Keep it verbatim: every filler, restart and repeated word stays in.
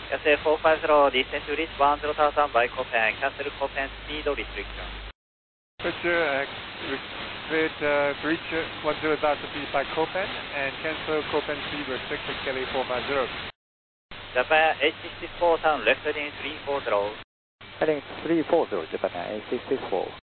S A four five zero, descend to reach one zero thousand by Copen, cancel Copen speed restriction. Roger, uh, with uh, reach one zero thousand feet by Copen and cancel Copen speed restriction Kelly four five zero. Japan H six four town left heading three four zero. Heading three four zero, Japan H six four.